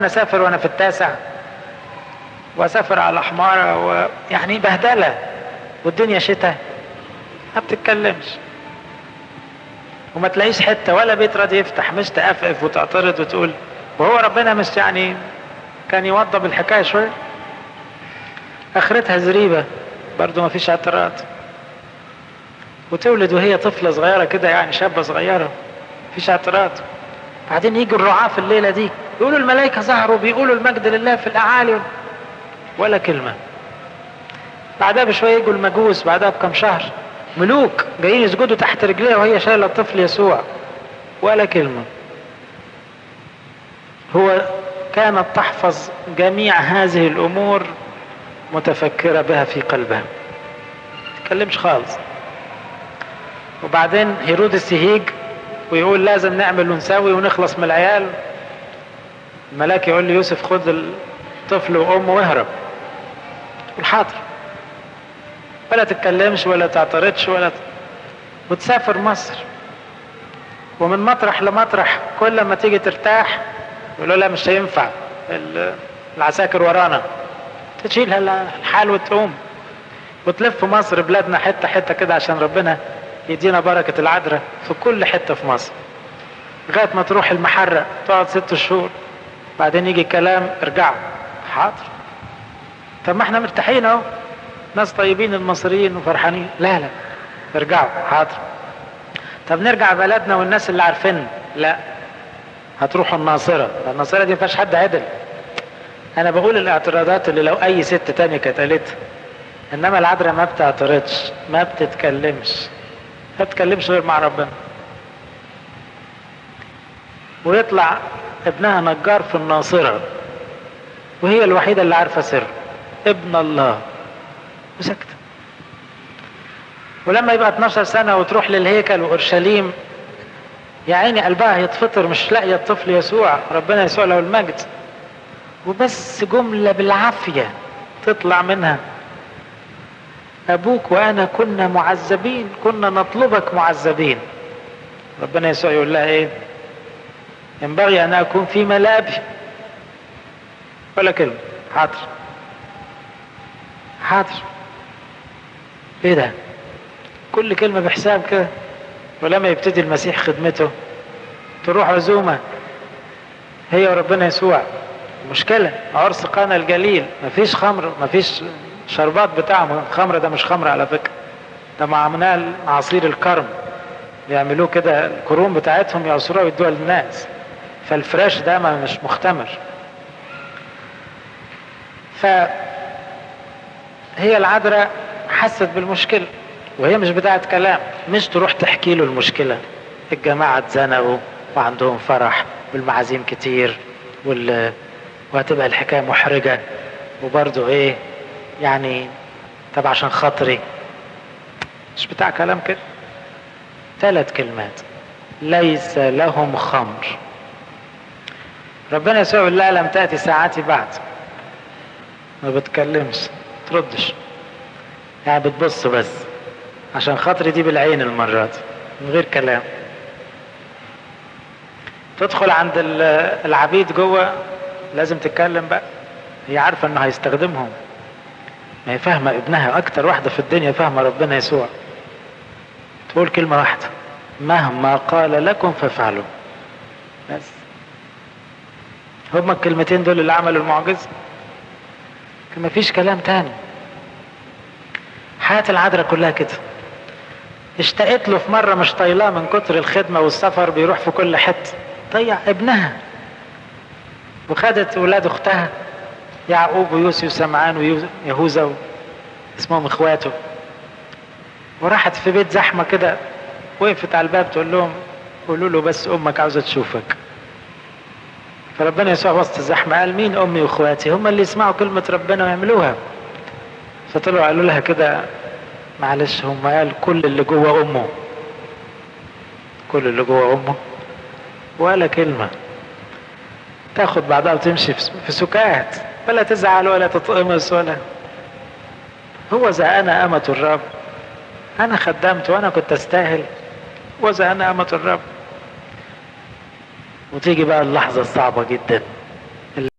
اسافر وانا في التاسع واسافر على حمارة ويعني بهدلة والدنيا شتاء ما بتتكلمش وما تلاقيش حتة ولا بيت راضي يفتح، مش تقفقف وتعترض وتقول وهو ربنا مش يعني كان يوضب الحكاية شوية. اخرتها زريبة برضو ما فيش اعتراض، وتولد وهي طفلة صغيرة كده يعني شابة صغيرة مفيش اعتراض. بعدين يجي الرعاة في الليلة دي يقولوا الملائكة ظهروا بيقولوا المجد لله في الأعالي ولا كلمة. بعدها بشوية يجوا المجوس، بعدها بكم شهر ملوك جايين يسجدوا تحت رجليها وهي شايلة الطفل يسوع ولا كلمة. هو كانت تحفظ جميع هذه الأمور متفكرة بها في قلبها، تكلمش خالص. وبعدين هيرودس يهيج ويقول لازم نعمل ونسوي ونخلص من العيال. الملاك يقول لي يوسف خد الطفل وامه واهرب، والحاضر ولا تتكلمش ولا تعترضش وتسافر مصر. ومن مطرح لمطرح كل ما تيجي ترتاح يقولوا لا مش هينفع العساكر ورانا، تشيلها الحال وتقوم وتلف مصر بلادنا حتة حتة كده عشان ربنا يدينا بركة العذراء في كل حتة في مصر، لغاية ما تروح المحرة تقعد 6 شهور. بعدين يجي كلام ارجعوا، حاضر. طب ما احنا مرتاحين اهو، ناس طيبين المصريين وفرحانين. لا ارجعوا، حاضر. طب نرجع بلدنا والناس اللي عارفين. لا، هتروحوا الناصرة. الناصرة دي مفيهاش حد عدل. انا بقول الاعتراضات اللي لو اي ست تانية كانت قالتها، انما العذراء ما بتعترضش، ما بتتكلمش، ما بتتكلمش غير مع ربنا. ويطلع ابنها نجار في الناصرة وهي الوحيدة اللي عارفة سر ابن الله وسكت. ولما يبقى 12 سنة وتروح للهيكل وأورشليم يا عيني قلبها يتفطر، مش لاقية الطفل يسوع، ربنا يسوع له المجد، وبس جملة بالعافية تطلع منها أبوك وأنا كنا معذبين، كنا نطلبك معذبين. ربنا يسوع يقول لها إيه؟ ينبغي أن أكون في ملابي. ولا كلمة، حاضر حاضر. إيه ده؟ كل كلمة بحساب كده. ولما يبتدي المسيح خدمته تروح عزومة هي وربنا يسوع. مشكلة عرس قانا الجليل، مفيش خمر، مفيش شربات بتاعهم. الخمر ده مش خمر على فكرة، ده معمول عصير الكرم، يعملوه كده الكروم بتاعتهم يعصروها ويدوها للناس، فالفراش ده مش مختمر. فهي العذراء حست بالمشكلة وهي مش بتاعت كلام، مش تروح تحكي له المشكلة. الجماعة اتزنقوا وعندهم فرح والمعازيم كتير وهتبقى الحكاية محرجة وبرضو ايه يعني، طب عشان خاطري، مش بتاع كلام كده. 3 كلمات: ليس لهم خمر. ربنا يسوع يقول لها لم تأتي ساعتي بعد. ما بتكلمش، تردش، يعني بتبص بس عشان خاطري دي بالعين المرة دي من غير كلام. تدخل عند العبيد جوه لازم تتكلم بقى، هي عارفة انه هيستخدمهم، ما هي فاهمة ابنها، اكتر واحدة في الدنيا فاهمة ربنا يسوع. تقول كلمة واحدة: مهما قال لكم فافعلوا. بس هما الكلمتين دول اللي عملوا المعجزة، ما فيش كلام تاني. حياة العذراء كلها كده. اشتقت له في مرة مش طايلاه من كتر الخدمة والسفر، بيروح في كل حتة، طيع ابنها. وخدت ولاد اختها يعقوب ويوسف وسمعان ويهوذا اسمهم اخواته، وراحت في بيت زحمة كده، وقفت على الباب تقول لهم قولوا له بس امك عاوزة تشوفك. فربنا يسوع وسط الزحمة قال مين امي واخواتي؟ هم اللي يسمعوا كلمة ربنا ويعملوها. فطلعوا قالوا لها كده معلش، هم قال كل اللي جوه امه، كل اللي جوه امه، ولا كلمة. تاخد بعضها وتمشي في سكات، ولا تزعل ولا تتقمص ولا. هو ذا انا امة الرب، انا خدمت وانا كنت استاهل، وذا انا امة الرب. وتيجي بقى اللحظة الصعبة جدا، اللي